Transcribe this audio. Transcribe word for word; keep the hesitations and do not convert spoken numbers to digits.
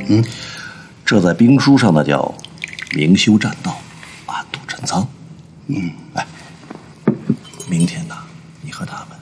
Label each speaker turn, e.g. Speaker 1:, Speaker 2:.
Speaker 1: 嗯，
Speaker 2: 这在兵书上呢叫明修栈道，暗度陈仓。
Speaker 1: 嗯，
Speaker 2: 哎，明天呢，你和他们